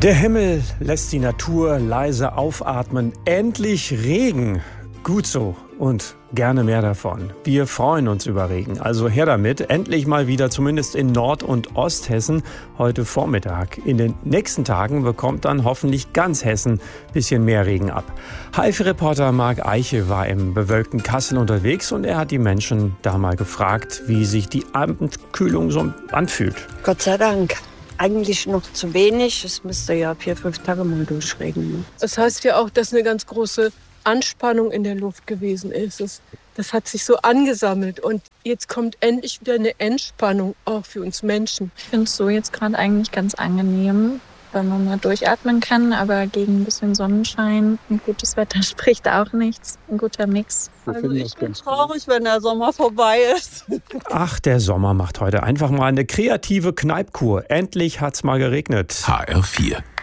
Der Himmel lässt die Natur leise aufatmen. Endlich Regen. Gut so und gerne mehr davon. Wir freuen uns über Regen. Also her damit. Endlich mal wieder, zumindest in Nord- und Osthessen, heute Vormittag. In den nächsten Tagen bekommt dann hoffentlich ganz Hessen ein bisschen mehr Regen ab. HIFI-Reporter Marc Eiche war im bewölkten Kassel unterwegs und er hat die Menschen da mal gefragt, wie sich die Abendkühlung so anfühlt. Gott sei Dank. Eigentlich noch zu wenig. Es müsste ja 4-5 Tage mal durchregnen. Das heißt ja auch, dass eine ganz große Anspannung in der Luft gewesen ist. Das hat sich so angesammelt und jetzt kommt endlich wieder eine Entspannung, auch für uns Menschen. Ich finde es so jetzt gerade eigentlich ganz angenehm, weil man mal durchatmen kann, aber gegen ein bisschen Sonnenschein und gutes Wetter spricht auch nichts. Ein guter Mix. Also ich bin traurig, wenn der Sommer vorbei ist. Ach, der Sommer macht heute einfach mal eine kreative Kneipkur. Endlich hat's mal geregnet. HR4